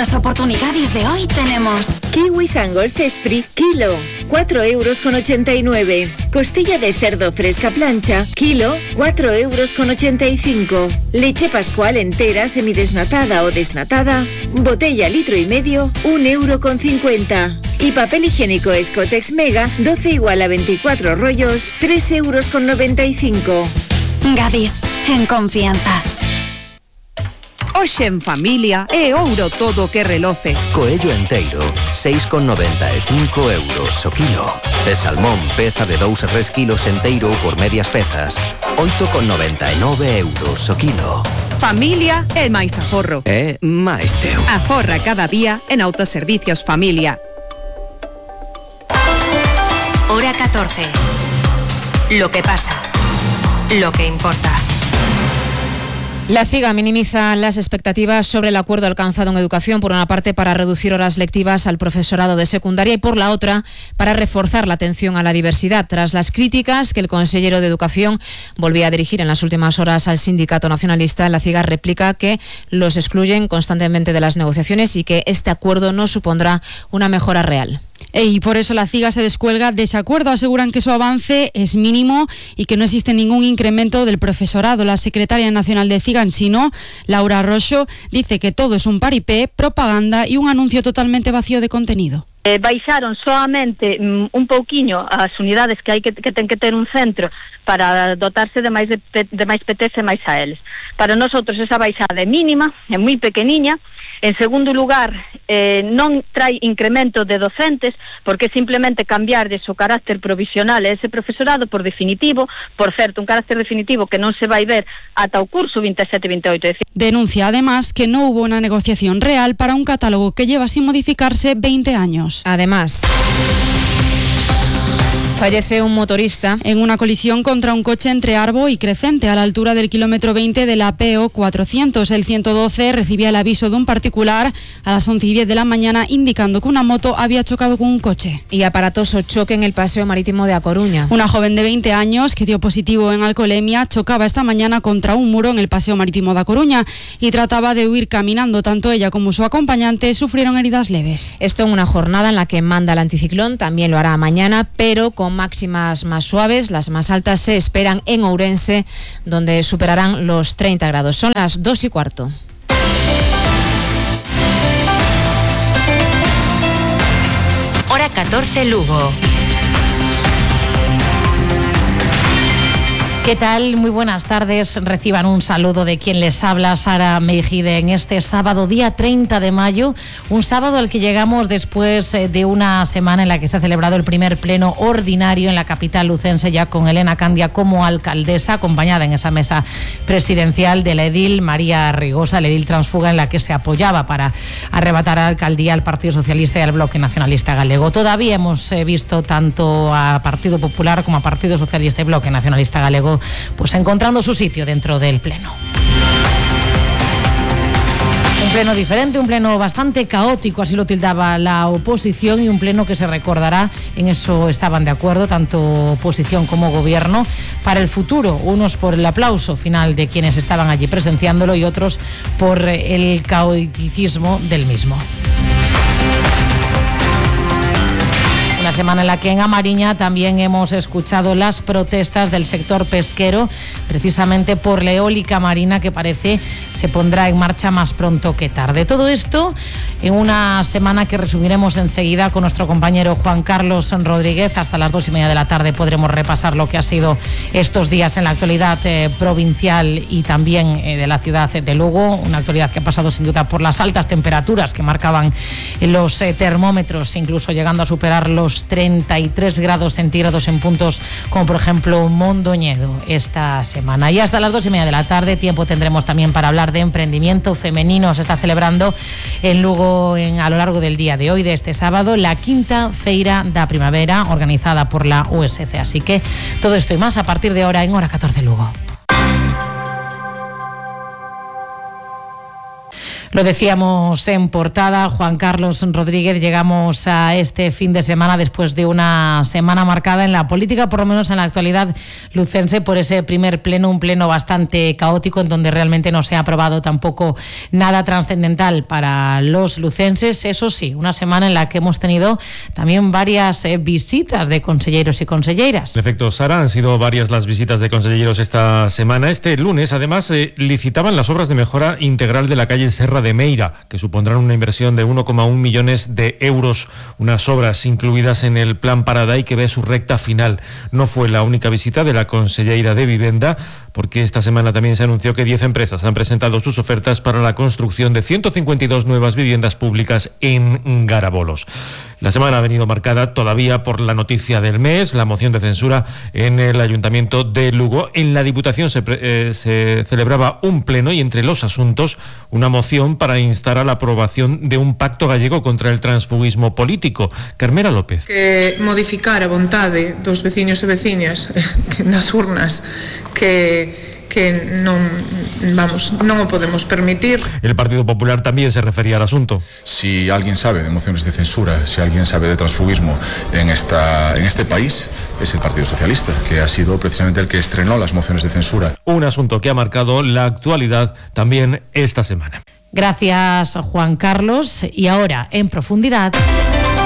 las oportunidades de hoy tenemos kiwis Angol Cespri, kilo, 4,89 €. Costilla de cerdo fresca plancha, kilo, 4,85 €. Leche Pascual entera, semidesnatada o desnatada, botella 1,5 litros, 1,50 €. Y papel higiénico Escotex Mega, 12 igual a 24 rollos, 3,95 €. Gadis, en confianza. Hoxe en familia é ouro todo que reloce. Coello enteiro, 6,95 € o kilo. E salmón, peza de 2 a 3 kilos enteiro por medias pezas, 8,99 € o kilo. Familia é máis aforro. É máis teu. Aforra cada día en Autoservicios Familia. Hora 14. Lo que pasa. Lo que importa. La CIGA minimiza las expectativas sobre el acuerdo alcanzado en educación, por una parte para reducir horas lectivas al profesorado de secundaria y por la otra para reforzar la atención a la diversidad. Tras las críticas que el consejero de Educación volvía a dirigir en las últimas horas al sindicato nacionalista, la CIGA replica que los excluyen constantemente de las negociaciones y que este acuerdo no supondrá una mejora real. Y por eso la CIGA se descuelga de ese acuerdo. Aseguran que su avance es mínimo y que no existe ningún incremento del profesorado. La secretaria nacional de CIGA, sino Laura Roxo, dice que todo es un paripé, propaganda y un anuncio totalmente vacío de contenido. Baixaron solamente un pouquiño as unidades que ten que ter un centro para dotarse de máis PTs e máis a eles. Para nosotros esa baixada é mínima, é moi pequeniña. En segundo lugar, non trae incremento de docentes, porque simplemente cambiarles o carácter provisional a ese profesorado por definitivo, por certo, un carácter definitivo que non se vai ver ata o curso 27-28. Denuncia además que no hubo una negociación real para un catálogo que lleva sin modificarse 20 años. Además, fallece un motorista en una colisión contra un coche entre Arbo y Crecente, a la altura del kilómetro 20 de la PO 400. El 112 recibía el aviso de un particular a las 11:10 de la mañana, indicando que una moto había chocado con un coche. Y aparatoso choque en el paseo marítimo de A Coruña. Una joven de 20 años que dio positivo en alcoholemia chocaba esta mañana contra un muro en el paseo marítimo de A Coruña y trataba de huir caminando. Tanto ella como su acompañante sufrieron heridas leves. Esto en una jornada en la que manda el anticiclón, también lo hará mañana, pero con máximas más suaves. Las más altas se esperan en Ourense, donde superarán los 30 grados. Son las 2:15. Hora 14, Lugo. ¿Qué tal? Muy buenas tardes. Reciban un saludo de quien les habla, Sara Meijide, en este sábado, día 30 de mayo, un sábado al que llegamos después de una semana en la que se ha celebrado el primer pleno ordinario en la capital lucense, ya con Elena Candia como alcaldesa, acompañada en esa mesa presidencial de la edil María Rigosa, la edil transfuga, en la que se apoyaba para arrebatar a la alcaldía al Partido Socialista y al Bloque Nacionalista Galego. Todavía hemos visto tanto a Partido Popular como a Partido Socialista y Bloque Nacionalista Galego pues encontrando su sitio dentro del pleno. Un pleno diferente, un pleno bastante caótico, así lo tildaba la oposición, y un pleno que se recordará, en eso estaban de acuerdo tanto oposición como gobierno, para el futuro, unos por el aplauso final de quienes estaban allí presenciándolo y otros por el caoticismo del mismo. Una semana en la que en A Mariña también hemos escuchado las protestas del sector pesquero, precisamente por la eólica marina que parece se pondrá en marcha más pronto que tarde. Todo esto en una semana que resumiremos enseguida con nuestro compañero Juan Carlos Rodríguez. Hasta las 2:30 de la tarde podremos repasar lo que ha sido estos días en la actualidad provincial y también de la ciudad de Lugo. Una actualidad que ha pasado sin duda por las altas temperaturas que marcaban los termómetros, incluso llegando a superar los 33 grados centígrados en puntos como por ejemplo Mondoñedo esta semana. Y hasta las 2:30 de la tarde tiempo tendremos también para hablar de emprendimiento femenino. Se está celebrando en Lugo a lo largo del día de hoy, de este sábado, la quinta Feira da Primavera, organizada por la USC. Así que todo esto y más a partir de ahora en Hora 14 Lugo. Lo decíamos en portada, Juan Carlos Rodríguez, llegamos a este fin de semana después de una semana marcada en la política, por lo menos en la actualidad lucense, por ese primer pleno, un pleno bastante caótico en donde realmente no se ha aprobado tampoco nada trascendental para los lucenses. Eso sí, una semana en la que hemos tenido también varias visitas de conselleros y conselleiras. En efecto, Sara, han sido varias las visitas de conselleros esta semana. Este lunes, además, licitaban las obras de mejora integral de la calle Serra de Meira, que supondrán una inversión de 1,1 millones de euros, unas obras incluidas en el Plan Paradai que ve su recta final. No fue la única visita de la conselleira de Vivenda, porque esta semana también se anunció que 10 empresas han presentado sus ofertas para la construcción de 152 nuevas viviendas públicas en Garabolos. La semana ha venido marcada todavía por la noticia del mes, la moción de censura en el Ayuntamiento de Lugo. En la Diputación se celebraba un pleno y entre los asuntos una moción para instar a la aprobación de un pacto gallego contra el transfugismo político. Carmela López. Que modificar a vontade dos veciños e veciñas nas urnas que non o podemos permitir. El Partido Popular también se refería al asunto. Si alguien sabe de mociones de censura, si alguien sabe de transfugismo en este país, es el Partido Socialista, que ha sido precisamente el que estrenó las mociones de censura. Un asunto que ha marcado la actualidad también esta semana. Gracias, Juan Carlos. Y ahora, en profundidad...